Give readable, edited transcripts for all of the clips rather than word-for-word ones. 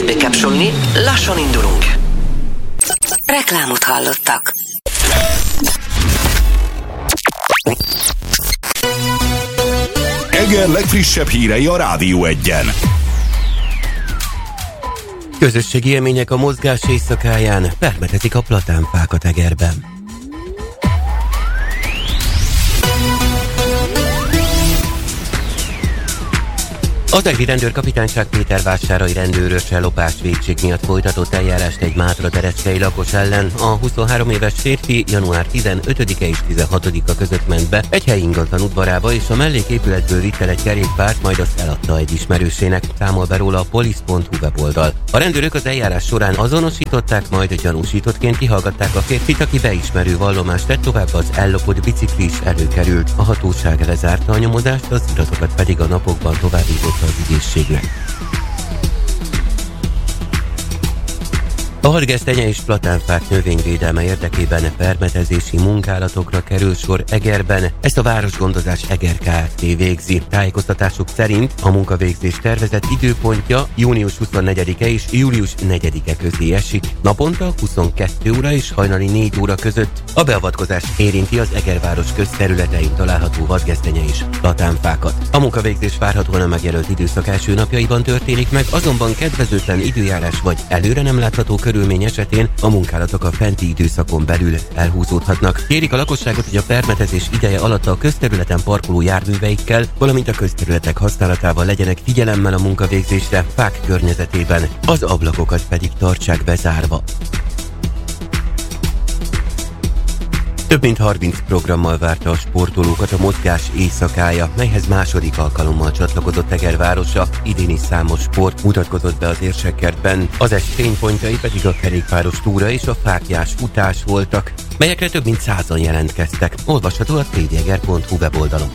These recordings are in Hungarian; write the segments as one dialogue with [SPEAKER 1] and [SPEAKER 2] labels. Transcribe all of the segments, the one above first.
[SPEAKER 1] bekapcsolni, lassan indulunk.
[SPEAKER 2] Reklámot hallottak.
[SPEAKER 3] Eger legfrissebb hírei a Rádió Egyen.
[SPEAKER 4] Közösségi élmények a mozgás éjszakáján, permetezik a platánfákat Egerben. Az egri rendőrkapitányság Pétervásárai rendőrös ellopás vétség miatt folytatott eljárást egy Mátra-Terecskei lakos ellen. A 23 éves férfi január 15-e és 16-a között ment be egy helyi ingatlan udvarába, és a melléképületből vitt el egy kerékpárt, majd azt eladta egy ismerősének, számol be róla a police.hu weboldal. A rendőrök az eljárás során azonosították, majd gyanúsítottként kihallgatták a férfit, aki beismerő vallomást tett, tovább az ellopott bicikli is előkerült. A hatóság lezárta a nyomozást, az iratokat pedig a napokban továbbított az ügyészségnek. A hadgesztenye és platánfák növényvédelme érdekében permetezési munkálatokra kerül sor Egerben. Ezt a Városgondozás Eger Kft. Végzi. Tájékoztatásuk szerint a munkavégzés tervezett időpontja június 24-e és július 4-e közé esik. Naponta 22 óra és hajnali 4 óra között. A beavatkozás érinti az Egerváros közterületein található hadgesztenye és platánfákat. A munkavégzés várhatóan a megjelölt időszak első napjaiban történik meg, azonban kedvezőtlen időjárás vagy előre nem látható körülmény esetén a munkálatok a fenti időszakon belül elhúzódhatnak. Kérik a lakosságot, hogy a permetezés ideje alatt a közterületen parkoló járműveikkel, valamint a közterületek használatával legyenek figyelemmel a munkavégzésre, fák környezetében, az ablakokat pedig tartsák bezárva. Több mint 30 programmal várta a sportolókat a mozgás éjszakája, melyhez második alkalommal csatlakozott Eger városa. Idén is számos sport mutatkozott be az Érsekkertben. Az est fénypontjai pedig a kerékpáros túra és a fáklyás futás voltak, melyekre több mint 100-an jelentkeztek. Olvasható a tveger.hu weboldalon.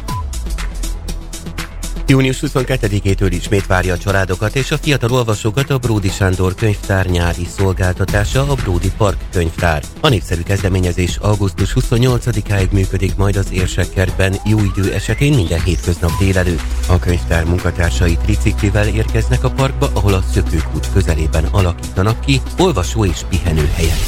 [SPEAKER 4] Június 22-től ismét várja a családokat és a fiatal olvasókat a Bródi Sándor könyvtár nyári szolgáltatása, a Bródi Park könyvtár. A népszerű kezdeményezés augusztus 28-áig működik majd az Érsekkertben, jó idő esetén minden hétköznap délelőtt. A könyvtár munkatársai triciklivel érkeznek a parkba, ahol a Szökőkút közelében alakítanak ki olvasó és pihenőhelyet.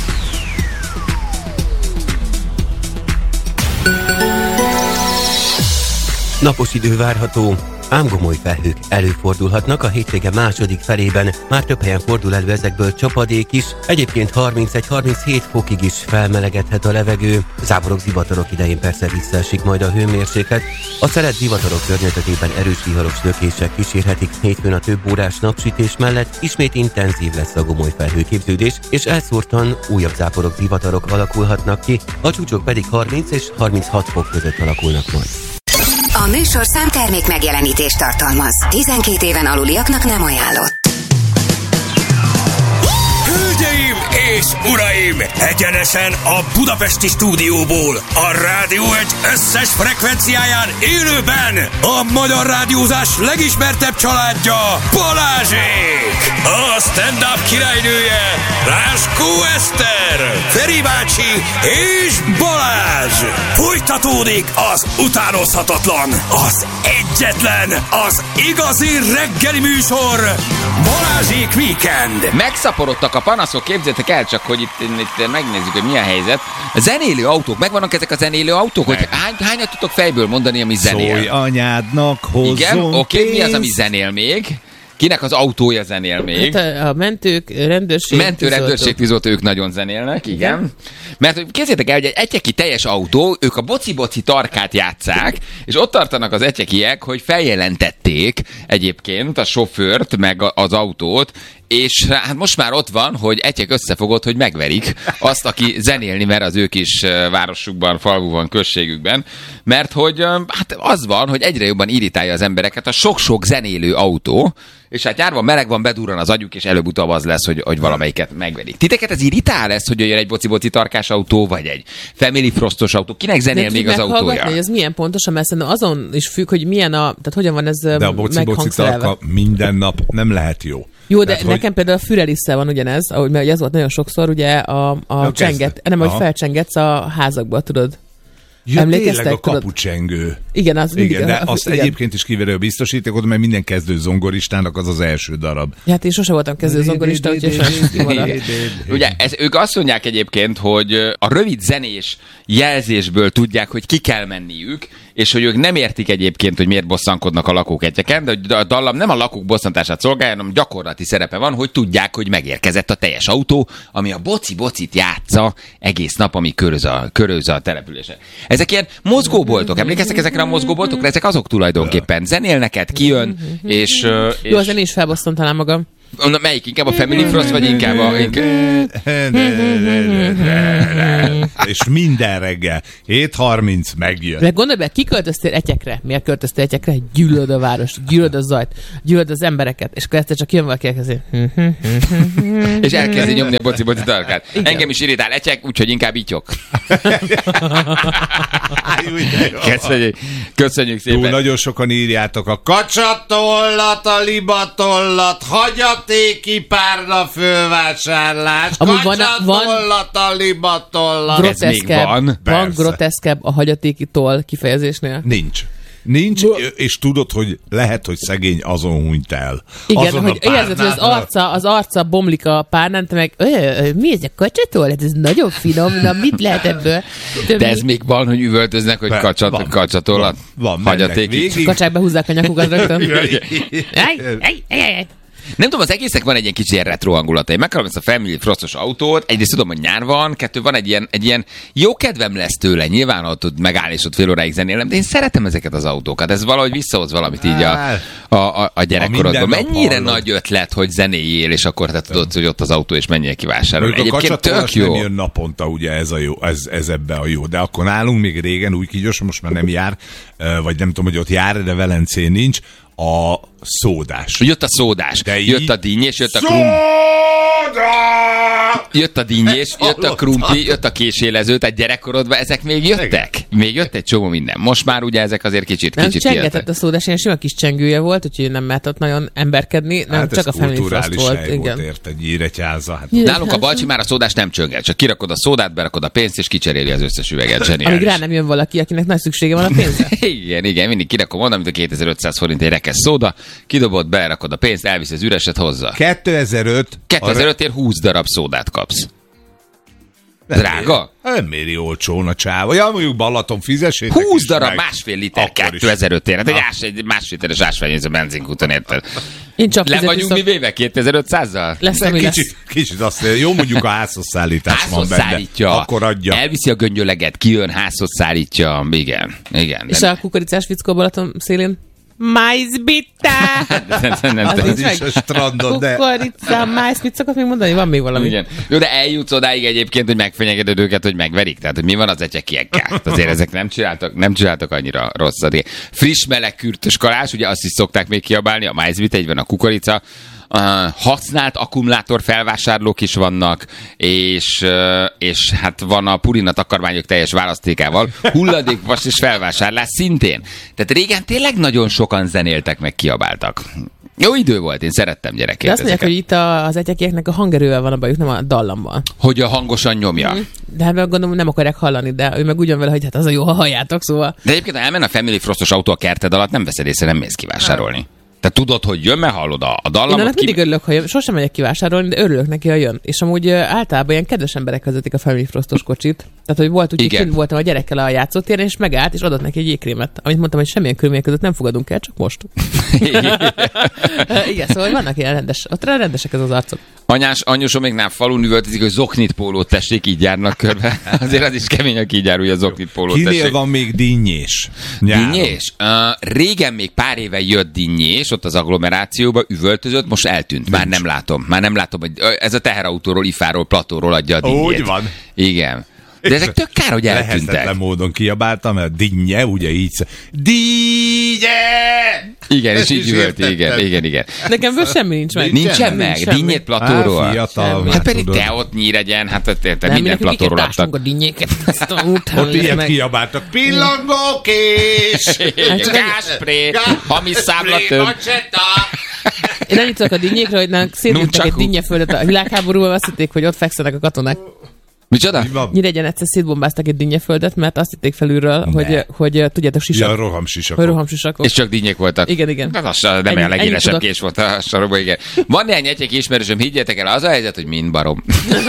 [SPEAKER 4] Napos idő várható, ám gomoly felhők előfordulhatnak a hétvége második felében. Már több helyen fordul elő ezekből csapadék is, egyébként 31-37 fokig is felmelegedhet a levegő. Záporok, zivatarok idején persze visszaesik majd a hőmérséklet. A szelet zivatarok környezetében erős viharos lökések kísérhetik. Hétfőn a több órás napsütés mellett ismét intenzív lesz a gomoly felhőképződés, és elszórtan újabb záporok, zivatarok alakulhatnak ki, a csúcsok pedig 30 és 36 fok között alakulnak majd.
[SPEAKER 2] A műsorszám termék megjelenítést tartalmaz. 12 éven aluliaknak nem ajánlott.
[SPEAKER 5] Hölgyeim és uraim! Egyenesen a budapesti stúdióból, a Rádió Egy összes frekvenciáján élőben a magyar rádiózás legismertebb családja, Balázsék! A stand-up királynője, Ráskó Eszter, Feri bácsi és Balázs! Folytatódik az utánozhatatlan, az egyetlen, az igazi reggeli műsor, Balázsék Weekend!
[SPEAKER 6] Megszaporodtak a panaszok, képzeljétek el csak, hogy itt megnézzük, hogy milyen helyzet. A zenélő autók, megvannak ezek a zenélő autók? Hogy hányat tudtok fejből mondani, ami zenél?
[SPEAKER 7] Szólj anyádnak, hozzon.
[SPEAKER 6] Igen, oké, mi az, ami zenél még? Kinek az autója zenél még?
[SPEAKER 8] Hát a mentők, rendőrség,
[SPEAKER 6] tűzoltó, ők nagyon zenélnek, igen. Mert képzeljétek el, hogy egy etyeki teljes autó, ők a boci-boci tarkát játsszák, és ott tartanak az etyekiek, hogy feljelentették egyébként a sofőrt, meg az autót, és hát most már ott van, hogy etyek összefogott, hogy megverik azt, aki zenélni mer az ő kis városukban, falvúban, községükben, mert hogy hát az van, hogy egyre jobban irritálja az embereket a sok-sok zenélő autó, és hát nyárban meleg van, bedurran az agyuk, és előbb-utóbb az lesz, hogy valamelyiket megverik. Titeket ez irritál lesz, hogy jön egy boci-boci tarkás autó, vagy egy Family Frostos autó? Kinek zenél még az autója?
[SPEAKER 8] Hogy ez milyen pontosan, mert szerintem azon is függ, hogy milyen tehát hogyan van ez
[SPEAKER 7] de a boci-boci tarka minden nap nem lehet jó.
[SPEAKER 8] Jó, de tehát, nekem például a Fürelisszel van ugyanez, ahogy ez volt nagyon sokszor, ugye a csenget, nem, hogy felcsengetsz a házakba, tudod?
[SPEAKER 7] Ja,
[SPEAKER 8] Emlékeztek,
[SPEAKER 7] tényleg a
[SPEAKER 8] tudod?
[SPEAKER 7] kapucsengő.
[SPEAKER 8] Igen, az mindig.
[SPEAKER 7] Igen, de azt egyébként is kiverő a biztosítékot, mert minden kezdő zongoristának az az első darab.
[SPEAKER 8] Ja, hát én sose voltam kezdő zongorista, úgyhogy sajnos.
[SPEAKER 6] Ugye ők azt mondják egyébként, hogy a rövid zenés jelzésből tudják, hogy ki kell menniük, és hogy ők nem értik egyébként, hogy miért bosszankodnak a lakóketyeken, de a dallam nem a lakók bosszantását szolgálja, hanem gyakorlati szerepe van, hogy tudják, hogy megérkezett a teljes autó, ami a boci-bocit játsza egész nap, ami köröz a településen. Ezek ilyen mozgóboltok, emlékeztek ezekre a mozgóboltokra? Ezek azok tulajdonképpen. Zenél neked, kijön, és...
[SPEAKER 8] Jó, a zenén is felbosszom talán magam.
[SPEAKER 6] Melyik? Inkább a Family Frost, vagy inkább a...
[SPEAKER 7] És minden reggel 7:30 megjön.
[SPEAKER 8] De gondolj be, kiköltöztél Etyekre. Miért költöztél Etyekre? Gyűlöd a város, gyűlöd a zajt, gyűlöd az embereket, és akkor egyszer csak jön valaki elkezdi.
[SPEAKER 6] És elkezdi nyomni a boci-boci darkát. Engem is irritál Etyek, úgyhogy inkább ityok. Köszönjük szépen.
[SPEAKER 7] Jó, nagyon sokan írjátok a kacsatollat, a libatollat, hagyatéki párna fölvásárlás, kacsatollat, a libatollat.
[SPEAKER 6] Van
[SPEAKER 8] groteszkebb a hagyatéki toll kifejezésnél?
[SPEAKER 7] Nincs, és tudod, hogy lehet, hogy szegény azon hunyt el.
[SPEAKER 8] Igen,
[SPEAKER 7] azon
[SPEAKER 8] hogy érzed, hogy az arca bomlik a párnán, te meg, mi ez a kacsatól? Hát ez nagyon finom, na mit lehet ebből?
[SPEAKER 6] De ez még van, hogy üvöltöznek, hogy kacsatollat, hagyatéki.
[SPEAKER 8] Kacsák behúzzák a nyakukat rögtön.
[SPEAKER 6] Nem tudom, az egésznek van egy ilyen kicsi retro hangulata. Én megkapom ezt a Family Frostos autót, egyrészt tudom, hogy nyár van, kettő, van egy ilyen jó kedvem lesz tőle, nyilván ott tud megállni, és ott fél óráig zenélem, de én szeretem ezeket az autókat. Ez valahogy visszahoz valamit így a gyerekkorodban. Mennyire nagy ötlet, hogy zenéljél, és akkor te tudod, hogy ott az autó, és menjél kivásárolni.
[SPEAKER 7] Egyébként tök jó. Nem jön naponta, ugye ez a jó, ez ebbe a jó. De akkor nálunk még régen, új Kígyos, most már nem jár, vagy nem tudom, hogy ott jár, de Velencén nincs, a szódás.
[SPEAKER 6] Jött a szódás, jött a dinnyés, jött a krumpli. Jött a dinnyés, jött a krumpli, jött a késélező, tehát gyerekkorodban ezek még jöttek? Még jött egy csomó minden. Most már ugye ezek azért kicsit
[SPEAKER 8] csengetett a szódás, ilyen sima kis csengője volt, úgyhogy nem mehetett nagyon emberkedni, nem
[SPEAKER 7] hát
[SPEAKER 8] csak a Family Frost volt.
[SPEAKER 7] Igen. Ért egy Nyíregyháza. Hát.
[SPEAKER 6] Nálunk a Balcsi már a szódás nem csönget, csak kirakod a szódát, berakod a pénzt, és kicseréli az összes üveget. Zseniális.
[SPEAKER 8] Amíg rá nem jön valaki, akinek nagy szüksége van a pénzre.
[SPEAKER 6] Igen, mindig kirakom oda, mint a 2500 forint egy rekesz szóda, kidobod, berakod a pénzt, elvisz az üreset hozzá. 2005-ért 20 darab szódát kapsz. Drága?
[SPEAKER 7] Nem méri olcsón a csáva. Ja, mondjuk Balaton fizessétek
[SPEAKER 6] 20 darab, másfél liter 2005-ért. Egy másfél literes ásványvíz a benzinkúton, érted?
[SPEAKER 8] Én csak
[SPEAKER 6] le vagyunk mi véve 2500-zal?
[SPEAKER 7] Kicsit azt jó, mondjuk a házhoz szállítás
[SPEAKER 6] házhoz
[SPEAKER 7] van benne.
[SPEAKER 6] Szállítja,
[SPEAKER 7] akkor adja.
[SPEAKER 6] Elviszi a göngyöleget, kijön, házhoz szállítja. Igen.
[SPEAKER 8] És a kukoricás fickó Balaton szélén? Májzbitta!
[SPEAKER 7] Az is a strandon, de...
[SPEAKER 8] Kukorica, májz, mit szokott még mondani? Van még valami.
[SPEAKER 6] Igen. Jó, de eljutsz odáig egyébként, hogy megfenyegeted őket, hogy megverik. Tehát, hogy mi van az ecsekiekkel. Azért ezek nem csináltak annyira rosszat. Friss, meleg, kürtös kalás, ugye azt is szokták még kiabálni, a májzbitta, így van a kukorica. Használt akkumulátor felvásárlók is vannak, és hát van a Purina takarmányok teljes választékával, hulladékvas és felvásárlás szintén. Tehát régen tényleg nagyon sokan zenéltek, meg kiabáltak. Jó idő volt, én szerettem gyerekként.
[SPEAKER 8] De azt mondják, hogy itt az egyekieknek a hangerővel van a bajuk, nem a dallammal.
[SPEAKER 6] Hogy a hangosan nyomja.
[SPEAKER 8] De hát gondolom, nem akarják hallani, de ő meg ugyan vele, hogy hát az a jó, ha halljátok, szóval.
[SPEAKER 6] De egyébként, ha elmen a Family Frostos autó a kerted alatt, nem veszed észre, nem mész kivásárolni. Te tudod, hogy jön, mert hallod a dallamot.
[SPEAKER 8] Én annak mindig örülök, ha jön. Sosem megyek kivásárolni, de örülök neki, ha jön. És amúgy általában ilyen kedves emberek vezetik a Family Frostos kocsit. Tehát, hogy volt úgy, hogy kint voltam a gyerekkel a játszótéren, és megállt, és adott neki egy jégkrémet. Amit mondtam, hogy semmilyen körülmények között nem fogadunk el, csak most. Igen, szóval vannak ilyen rendesek ez az arcok.
[SPEAKER 6] Anyusom még nem falun üvöltözik, hogy zoknit pólót tessék, így járnak körbe. Azért az is kemény, aki így jár, hogy a zoknit pólót tessék.
[SPEAKER 7] Kinél van még dinnyés?
[SPEAKER 6] Dinnyés? Régen még pár éve jött dinnyés, ott az agglomerációba üvöltözött, most eltűnt. Már nem látom, hogy ez a teherautóról, ifáról, platóról adja a dinnyét.
[SPEAKER 7] Úgy van.
[SPEAKER 6] Igen. De ezek tök kár, hogy eltűntek.
[SPEAKER 7] Lehetetlen módon kiabáltam, mert dinnye, ugye így dinnye!
[SPEAKER 6] Igen, és így üvölt, igen.
[SPEAKER 8] Nekem ből semmi nincs meg.
[SPEAKER 6] Nincsen meg? Dinnyét platóról?
[SPEAKER 7] Fiatal.
[SPEAKER 6] Hát pedig te ott Nyíregyen, hát te minden platóról adtak.
[SPEAKER 8] a dinnyéket.
[SPEAKER 7] Ott ilyet kiabáltak. Pillangókés!
[SPEAKER 6] Gáspré! Hamiszámlatöm!
[SPEAKER 8] Én nem tudok a dinnyékre, hogy szétültek egy dinnyeföldet a világháborúban, azt hitték, hogy ott fekszenek a katonák.
[SPEAKER 6] Micsoda?
[SPEAKER 8] Nyíregyen egyszer szétbombáztak egy dinnyeföldet, mert azt hitték felülről, hogy tudjátok, sisak.
[SPEAKER 7] Ja, rohamsisakok.
[SPEAKER 6] És csak dinnyek voltak.
[SPEAKER 8] Igen.
[SPEAKER 6] Az nem olyan legélesebb kés volt a sarokban, igen. Van néhány egyek ismerősöm, higgyétek el, az a helyzet, hogy mind barom.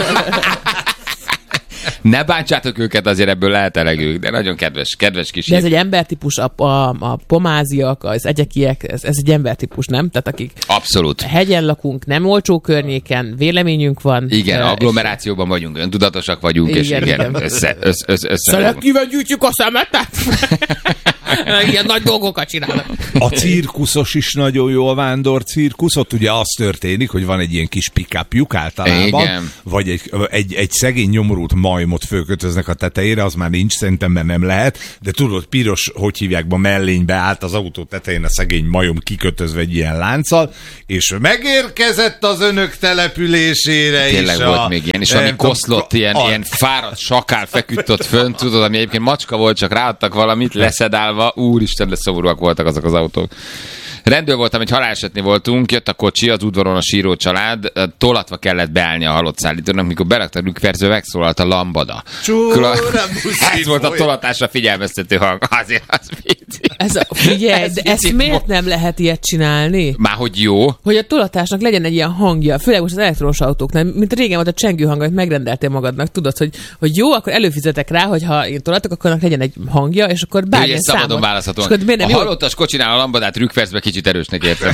[SPEAKER 6] Ne bántsátok őket, azért ebből lehet elegük, de nagyon kedves kis.
[SPEAKER 8] De ez egy embertípus, a pomáziak, az egyekiek, ez egy embertípus, nem? Tehát akik
[SPEAKER 6] abszolút.
[SPEAKER 8] Hegyen lakunk, nem olcsó környéken, véleményünk van.
[SPEAKER 6] Igen, agglomerációban vagyunk, öntudatosak vagyunk,
[SPEAKER 8] igen,
[SPEAKER 6] és igen, össze.
[SPEAKER 8] Szelektíven gyűjtjük a szemetet? Ilyen nagy dolgokat csinálnak.
[SPEAKER 7] A cirkuszos is nagyon jó, a vándor cirkusz. Ott ugye az történik, hogy van egy ilyen kis pick-upjuk általában, igen. Vagy egy szegény nyomorult majmot fölkötöznek a tetejére, az már nincs, szerintem, mert nem lehet, de tudod, piros, hogy hívják, mellénybe állt az autó tetején a szegény majom kikötözve egy ilyen lánccal, és megérkezett az önök településére.
[SPEAKER 6] Tényleg volt még ilyen, és ami koszlott, ilyen fáradt sakál feküdt ott fönt, tudod, ami egyébként macska volt, csak ráadtak valamit, leszedálva, úristen, de szomorúak voltak azok az autók. Rendőr voltam, egy halálesetnél voltunk, jött a kocsi, az udvaron a síró család, tolatva kellett beállni a halott szállítónak, mikor berakta a rükverző, megszólalt a lambada. Ez volt a tolatásra figyelmeztető hang. Azért az vicc.
[SPEAKER 8] Figyelj, de ezt miért nem lehet ilyet csinálni?
[SPEAKER 6] Már hogy jó.
[SPEAKER 8] Hogy a tolatásnak legyen egy ilyen hangja, főleg most az elektromos autóknál, mint régen volt a csengő hang, amit megrendeltél magadnak, tudod, hogy jó, akkor előfizetek rá, hogy ha én tolatok, akkor annak legyen egy hangja, és akkor bármilyen számot.
[SPEAKER 6] Szabadon választhatóan. A halottas kocsinál a lambadát rükverzbe kicsit erősnek értem.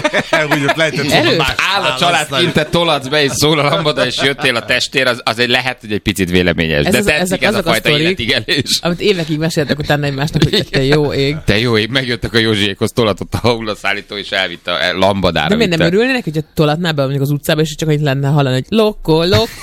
[SPEAKER 6] Áll a család kint, tolatsz be, és szól a lambada, és jöttél a testér, az lehet, hogy egy picit véleményes. De tetszik ez a fajta életigelés.
[SPEAKER 8] Amit évekig meséltek utána egymásnak, hogy te jó ég.
[SPEAKER 6] Te jó ég, megjöttek a Józsiékhoz, tolatott a hullaszállító, és elvitte a lambadára.
[SPEAKER 8] De miért nem örülnének, hogy tolatnál be mondjuk az utcába, és csak annyit lenne hallani, hogy lokko.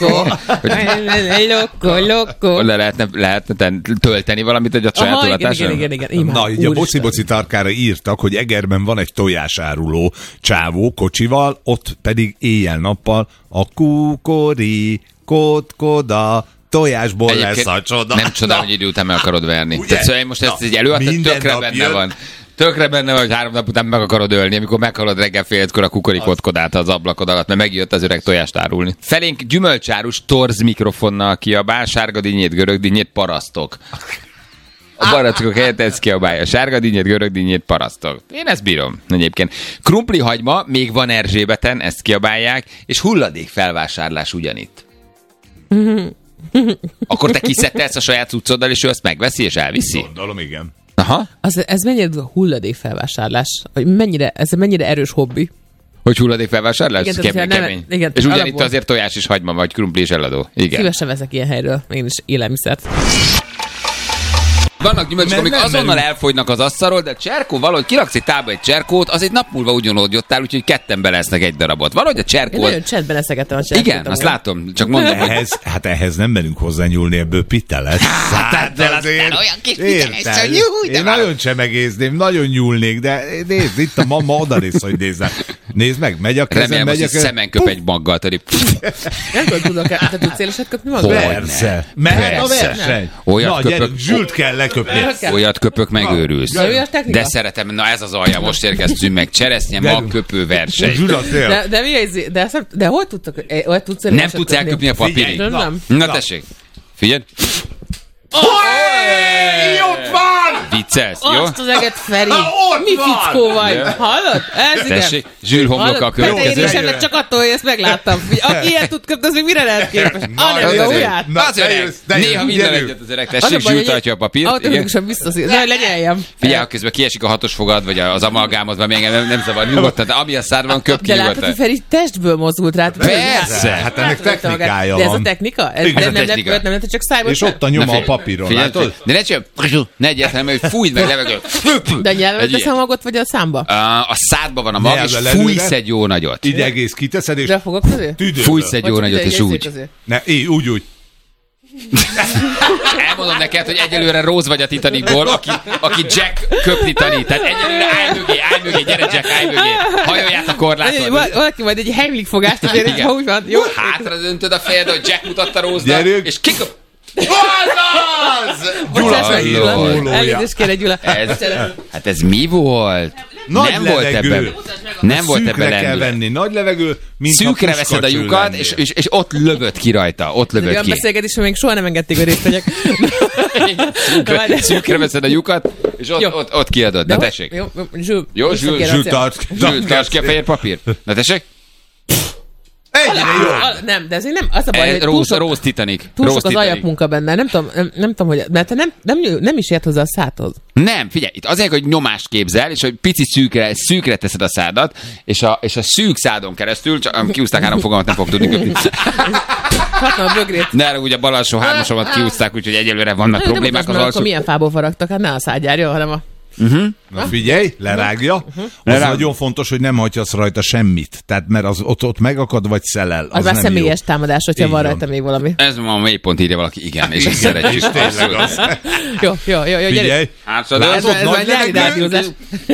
[SPEAKER 8] Lehetne tölteni valamit egy a saját tolatásra? Igen.
[SPEAKER 7] Na, így a boci tarkára írtak, hogy Egerben van egy tojásáruló csávó kocsival, ott pedig éjjel-nappal a kukorikódkoda tojásból lesz a csoda.
[SPEAKER 6] Nem csoda, hogy idő után meg akarod verni. Tehát szóval most ezt egy előadta, tökre benne van. Tökre benne van, hogy 3 nap után meg akarod ölni, amikor meghallod reggel fél 5-kor a kukorikódkodát az ablakod alatt, mert megjött az öreg tojást árulni. Felénk gyümölcsárus torz mikrofonnal kiabál, sárga dinnyét, görög dinnyét, parasztok. A barackok helyett ez kiabálja. Sárga dinnyét, görög dinnyét, parasztok. Én ezt bírom egyébként. Krumpli hagyma, még van Erzsébeten, ezt kiabálják, és hulladék felvásárlás ugyanitt. Akkor te kiszedtelsz a saját cuccoddal, és ő azt megveszi, és elviszi?
[SPEAKER 7] Gondolom, igen.
[SPEAKER 6] Aha.
[SPEAKER 8] Ez mennyire hulladék felvásárlás? Ez mennyire erős hobbi?
[SPEAKER 6] Hogy hulladék felvásárlás?
[SPEAKER 8] Igen,
[SPEAKER 6] kemény.
[SPEAKER 8] Igen,
[SPEAKER 6] és ugyanitt azért tojás is hagyma, vagy krumpli is eladó. Igen.
[SPEAKER 8] Szívesen veszek ilyen helyről, én is élelmiszert.
[SPEAKER 6] Vannak gyümölcsök, amik azonnal elfogynak az asztalról, de cserkó valahogy kiraksz egy tába egy cserkót, az egy nap múlva ugyanúgy jottál, úgyhogy ketten belesznek egy darabot. Valahogy a cserkó.
[SPEAKER 8] Én nagyon csendben eszegettem a cserkót.
[SPEAKER 6] Igen, azt látom, csak mondom, hogy...
[SPEAKER 7] ehhez nem merünk hozzányúlni, ebből pittelet.
[SPEAKER 6] Hát azért olyan kis pitteles, hogy jó,
[SPEAKER 7] én nagyon csemegézném, nagyon nyúlnék, de nézd, itt a mama odarész, hogy nézd meg, megy a kezem,
[SPEAKER 6] remélem,
[SPEAKER 7] megy a kezem.
[SPEAKER 6] szemen köp egy maggal, tadi.
[SPEAKER 8] Nem tudok, te tudsz éleset köpni magad?
[SPEAKER 7] Persze. Mehet a verseny.
[SPEAKER 6] Olyat köpök.
[SPEAKER 7] Zsült kell leköpni.
[SPEAKER 6] Olyat köpök, megőrülsz. De szeretem, na ez az alja, most érkeztünk meg. Cseresznye, magköpő verseny.
[SPEAKER 8] De hogy tudsz
[SPEAKER 6] nem tudsz elköpni a papírig? Na tessék, figyelj.
[SPEAKER 7] Ott van!
[SPEAKER 6] Viccelsz, jó?
[SPEAKER 8] Azt az eget, Feri! Mi fickó vagy? Hallod? Ez igen.
[SPEAKER 6] Tessék, Zsűr homloka a következő.
[SPEAKER 8] Én csak attól, hogy ezt megláttam. Aki ilyen tud köpni, az még mire lehet képes? Anyag, ujját!
[SPEAKER 6] Az öreg. Néha minden egyet az öreg. Tessék, Zsűr tartja a papírt.
[SPEAKER 8] Automatikusan visszaszír. Ne, lenyeljem.
[SPEAKER 6] Figyelj, közben kiesik a hatos fogad, vagy az amalgámod, vagy még nem szabad nyugodtan, de ami a szárban köp ki
[SPEAKER 8] nyugodtan. De látod, hogy Feri testből mozdult rá.
[SPEAKER 6] Persze.
[SPEAKER 7] Hát ennek technikája van.
[SPEAKER 8] De ez a technika? Nem lehet, csak szájban.
[SPEAKER 7] És ott a nyoma a papíron.
[SPEAKER 6] De ne csak, ne egyáltalán, hogy fújd meg levegőt.
[SPEAKER 8] De nyelven teszem a magot, vagy a számba?
[SPEAKER 6] A szádba van a mag, és fújsz egy jó nagyot.
[SPEAKER 7] Így egész kiteszed, és...
[SPEAKER 8] De a fogok közé?
[SPEAKER 6] Fújsz egy jó nagyot, és úgy.
[SPEAKER 7] Ne, úgy.
[SPEAKER 6] Elmondom neked, hogy egyelőre Rose vagy a Titanicból, aki Jack köpni tanít. Tehát egyelőre állj mögé, gyere Jack, állj mögé. Hajolját a korláton.
[SPEAKER 8] Valaki majd egy Heimlich fogást, hogy úgy van. Jó?
[SPEAKER 6] Hátra döntöd a fejed, hogy Jack mutatta Rose-nak, és kiköp.
[SPEAKER 7] Gyula!
[SPEAKER 8] Elnézést kérek, Gyula.
[SPEAKER 6] Hát ez mi volt?
[SPEAKER 7] Nagy
[SPEAKER 6] nem
[SPEAKER 7] levegő.
[SPEAKER 6] Volt ebben. Nem volt ebben
[SPEAKER 7] Szűkre kell venni, nagy levegő, mint
[SPEAKER 6] szűkre veszed a lyukat, és ott lövöd ki rajta. Ott lövöd
[SPEAKER 8] olyan
[SPEAKER 6] ki.
[SPEAKER 8] beszélgetés, hogy még soha nem engedték, hogy részt vegyek.
[SPEAKER 6] Szűkre veszed a lyukat, és ott kiadod. Na tessék. Jó, Zsül, tarts ki a fehér papír. Na tessék.
[SPEAKER 7] Egyre jobb.
[SPEAKER 8] Nem, de ez nem, az a baj, hogy
[SPEAKER 6] Rose Titanic.
[SPEAKER 8] túl sok az ajakmunka benne. Nem tudom, hogy... Mert te nem is ért hozzá a szádhoz.
[SPEAKER 6] Nem, figyelj, itt azért, hogy nyomást képzel, és hogy pici szűkre teszed a szádat, és a szűk szádon keresztül, csak kiúzták 3 fogalmat, nem fog tudni köpni.
[SPEAKER 8] Hatom a bögrét.
[SPEAKER 6] Ne, ugye bal alsó 3-asomat kiúzták, úgyhogy egyelőre vannak problémák az alsó.
[SPEAKER 8] Milyen fából faragtak? Hát ne a szádjárja, hanem a...
[SPEAKER 7] Na figyelj, lerágja. Az nagyon fontos, hogy nem hagyjasz rajta semmit. Tehát, mert az ott megakad, vagy szelel.
[SPEAKER 8] Az már személyes támadás, hogyha van rajta még valami.
[SPEAKER 6] Ez ma a mélypont, írja valaki, igen, és ezt szeretjük.
[SPEAKER 8] Jó,
[SPEAKER 7] figyelj.
[SPEAKER 8] Ez már nyári rádiózás.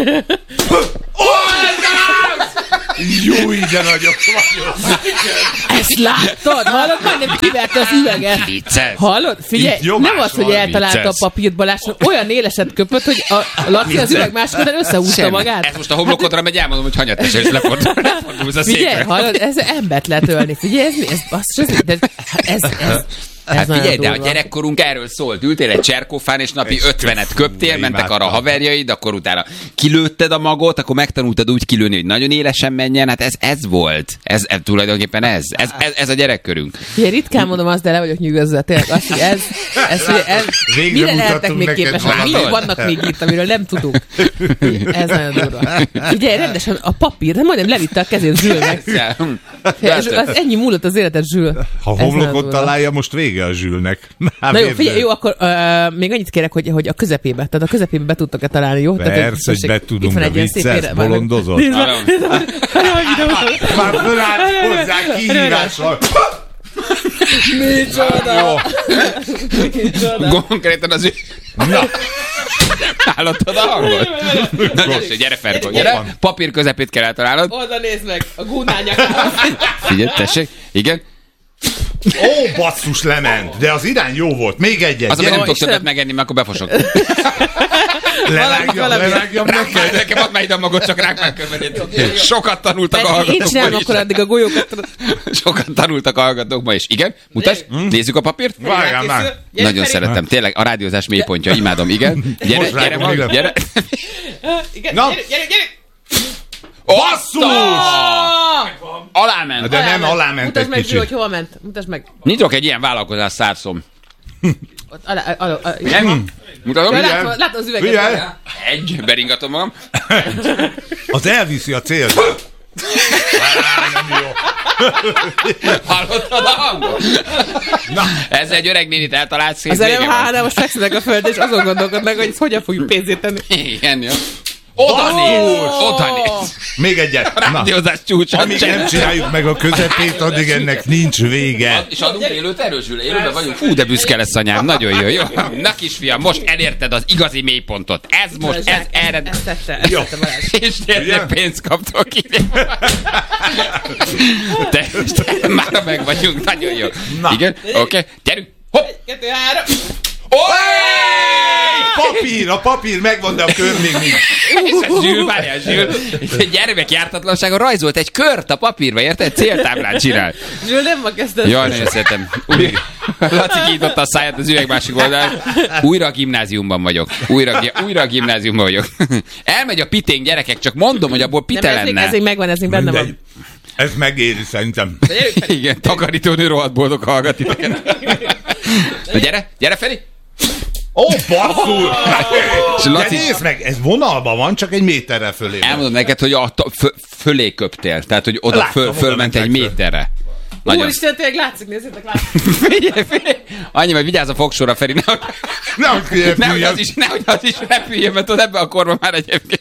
[SPEAKER 7] Jó, ide nagyok vagyok.
[SPEAKER 8] Ezt láttad? Hallod? Majdnem kiverte az üveget. Hallod? Figyelj, nem az, hogy eltalálta a papírt Balázs, olyan éleset köpött, hogy a Laci az üveg másik oldalán összehúzta magát.
[SPEAKER 6] Ez most a homlokodra megy, elmondom, hogy hanyat és lefordulsz a székre.
[SPEAKER 8] Figyelj, hallod, ez embert lehet ölni. Figyelj, ez
[SPEAKER 6] Hát figyelj, de a gyerekkorunk erről szólt. Ültél egy cserkófán, és napi 50-et köptél, mentek arra a haverjaid, akkor utána kilőtted a magot, akkor megtanultad úgy kilőni, hogy nagyon élesen menjen. Hát ez volt. Ez tulajdonképpen ez a gyerekkorunk.
[SPEAKER 8] Figyelj, ritkán mondom azt, de le vagyok nyugodva. Tényleg azt, hogy ez mire lehetnek még képesek? Mi vannak még itt, amiről nem tudunk? Ez nagyon durva. Figyelj, rendesen a papír, de majdnem levitte a kezét Zsülnek. Ennyi múlott az életed, Zsül.
[SPEAKER 7] Ha homlokot találja, most vége a Zsülnek.
[SPEAKER 8] Na jó, figyelj, jó, akkor még annyit kérek, hogy a közepébe, tehát a közepébe be tudtok-e találni, jó?
[SPEAKER 7] Persze, hogy be tudunk, de vicces, bolondozott. Már fölállt hozzá kihívással.
[SPEAKER 8] Micsoda!
[SPEAKER 6] Konkrétan az Na! Hallottad a hangot? Na tessék, gyere Ferko, gyere! Papír közepét kell eltalálnod.
[SPEAKER 8] Oda nézd meg, a gúnányakával.
[SPEAKER 6] Figyelj, tessék, igen.
[SPEAKER 7] Ó, basszus, lement, de az irány jó volt. Még egyet.
[SPEAKER 6] Az, ami nem tudok többet megenni, mert akkor befosok.
[SPEAKER 7] Lerágjam neked.
[SPEAKER 6] Nekem add már ide a magot, csak ránk megkövetít. Sokat tanultak a hallgatók.
[SPEAKER 8] Én csinálom akkor addig a golyókat.
[SPEAKER 6] Sokat tanultak a hallgatók ma is. Igen, mutasd, nézzük a papírt.
[SPEAKER 7] Várjál már.
[SPEAKER 6] Nagyon szeretem, tényleg a rádiózás mélypontja, imádom, igen. Gyere.
[SPEAKER 8] Gyere.
[SPEAKER 6] Basszus! Aláment.
[SPEAKER 7] De nem aláment
[SPEAKER 8] mutasd
[SPEAKER 7] egy
[SPEAKER 8] meg,
[SPEAKER 7] kicsit.
[SPEAKER 8] hogy hova ment. Mutasd meg.
[SPEAKER 6] Nyitok egy ilyen vállalkozás szárszom.
[SPEAKER 8] Nem?
[SPEAKER 6] Mutatom?
[SPEAKER 8] Látod az üveget.
[SPEAKER 6] Egy, beringatom magam.
[SPEAKER 7] Az elviszi a célt. Nem jó.
[SPEAKER 6] Hallottad a hangot? Na, ez egy öreg nénit eltalált szép.
[SPEAKER 8] Az elem hálám, most fekszenek a föld, és azon gondolkodnak, hogy ezt hogyan fogjuk pénzét tenni.
[SPEAKER 6] Igen, jó. Oda néz!
[SPEAKER 7] Még egyet.
[SPEAKER 6] A rádiózás csúcsa.
[SPEAKER 7] Amíg nem csináljuk meg a közepét, addig ennek nincs vége.
[SPEAKER 6] És adunk élőt erősül, élőben vagyunk. Fú, de büszke lesz anyám, nagyon jó. Na kisfiam, most elérted az igazi mélypontot. Ez most, ez erre.
[SPEAKER 8] Ezt tette
[SPEAKER 6] És tényleg pénzt kaptok ide. Te most már meg vagyunk, nagyon jó. Igen, oké, gyerünk. Hopp!
[SPEAKER 8] 2, 3.
[SPEAKER 7] A papír megvan, de a kör még nincs.
[SPEAKER 6] Zsül, várjál, Zsül. Egy gyermekjártatlansága rajzolt egy kört a papírba, érted? Céltáblát csinál.
[SPEAKER 8] Zsül, nem ma kezdett.
[SPEAKER 6] Jaj, nagyon szeretem. Laci kinyitotta a száját az üveg másik oldalán. Újra a gimnáziumban vagyok. Újra a gimnáziumban vagyok. Elmegy a piténk, gyerekek, csak mondom, hogy abból pite lenne.
[SPEAKER 8] Ez még megvan, ez még benne van.
[SPEAKER 7] Ez megéri szerintem.
[SPEAKER 6] Igen, takarítónő rohadt boldog hallgat titeket. Na gyere Feri!
[SPEAKER 7] Ó, basszus! De nézd meg, ez vonalban van, csak egy méterrel fölé.
[SPEAKER 6] Elmondom neked, hogy fölé köptél, tehát hogy oda fölment egy méterre.
[SPEAKER 8] Úristen, tényleg látszik, nézzétek, látszik.
[SPEAKER 6] Figyelj. Annyi, hogy vigyázz a fogsorra, Feri. Nehogy az is repüljön, mert ott ebben a korban már egyébként.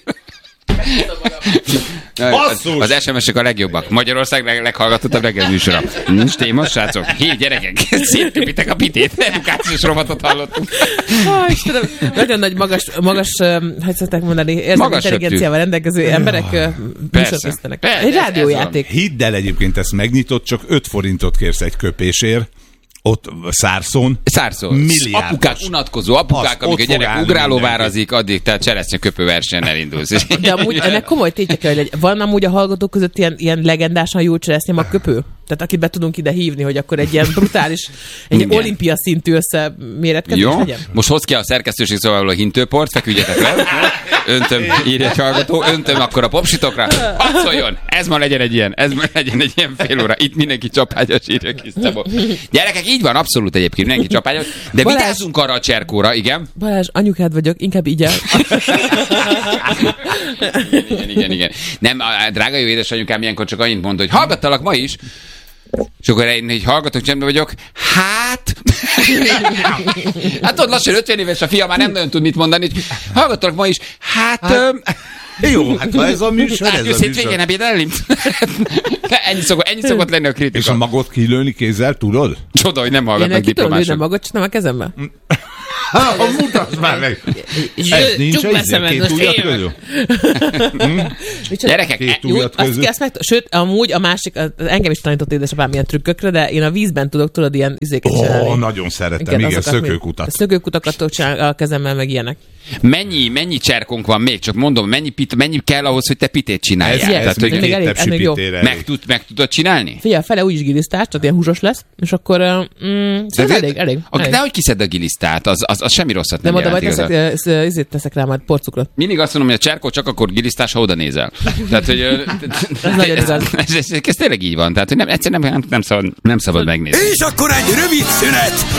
[SPEAKER 6] Az SMS-ek a legjobbak. Magyarország leghallgatottabb reggel műsora. Nincs téma, srácok. Hé, gyerekek, szétköpitek a pitét. Edukációs rovatot hallottunk.
[SPEAKER 8] Istenem, nagyon nagy magas, hogy szokták mondani, érzem intelligenciával rendelkező emberek műsorkészítenek. Egy rádiójáték.
[SPEAKER 7] Hidd el, egyébként ezt megnyitott, csak 5 forintot kérsz egy köpésért. Ott Szárszón. Milliárdos.
[SPEAKER 6] Apukák, unatkozó apukák, amíg a gyerek ugrálóvárazik, addig tehát cseresznyeköpő versenyen elindulsz.
[SPEAKER 8] De amúgy ennek komoly tétje kell, hogy van amúgy a hallgatók között ilyen legendásan jó cseresznyeköpő? Tehát akit be tudunk ide hívni, hogy akkor egy ilyen brutális, egy olimpia szintű összeméretkezés legyen.
[SPEAKER 6] Most hoz ki a szerkesztőség szolgáló hintőport, feküdjetek le. Öntöm, írja egy hallgató, öntöm akkor a popsitokra. Hadd szóljon! Ez ma legyen egy ilyen fél óra. Itt mindenki csapágyas, írja kis Szabó. Gyerekek, így van, abszolút egyébként, mindenki csapágyas. De Balázs, vitázzunk arra a cserkóra, igen?
[SPEAKER 8] Balázs, anyukád vagyok, inkább így el.
[SPEAKER 6] Igen. Nem, drága jó édesanyukám ilyenkor csak annyit mond, hogy hallgattalak ma is. És akkor egy hallgatok, csendben vagyok. Hát ott lassan 50 éves a fia, már nem nagyon tud mit mondani. Hallgattalak ma is.
[SPEAKER 7] Jó, hát ha ez a műsor, ez a műsor.
[SPEAKER 6] Hétvégén ebédelni? Ennyi szokott lenni a kritika.
[SPEAKER 7] És a magot kilőni kézzel, tudod?
[SPEAKER 6] Csoda, hogy nem hallgatnak diplomások.
[SPEAKER 8] Én magot csinálom a kezembe?
[SPEAKER 7] Mutasd már meg! Ez nincs két ujjat közül.
[SPEAKER 6] Gyerekek,
[SPEAKER 7] két ujjat közül.
[SPEAKER 8] Sőt, amúgy a másik, engem is tanított édesapám ilyen trükkökre, de én a vízben tudod ilyen izéket csinálni.
[SPEAKER 7] Nagyon szeretem, igen, szökőkutat.
[SPEAKER 8] Szökőkutakat tudok csinálni a kezemmel, meg ilyenek.
[SPEAKER 6] Mennyi cserkónk van még? Csak mondom, mennyi kell ahhoz, hogy te pitét csináljál?
[SPEAKER 8] Ez még elég.
[SPEAKER 6] Meg tudod csinálni?
[SPEAKER 8] Figyelj, fele úgyis gilisztás, tehát ilyen húsos lesz, és akkor elég.
[SPEAKER 6] De hogy kiszed a gilisztát, az semmi rosszat nem jelent
[SPEAKER 8] igazán. Nem, teszek rá majd porcukrot.
[SPEAKER 6] Mindig azt mondom, hogy a cserkó csak akkor gilisztás, ha oda nézel. Tehát, hogy ez tényleg így van. Tehát, hogy egyszerűen nem szabad megnézni.
[SPEAKER 5] És akkor egy rövid szünet!